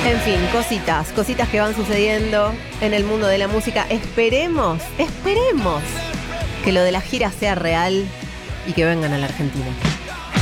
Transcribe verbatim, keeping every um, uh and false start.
En fin, cositas, cositas que van sucediendo en el mundo de la música. Esperemos, esperemos que lo de la gira sea real y que vengan a la Argentina.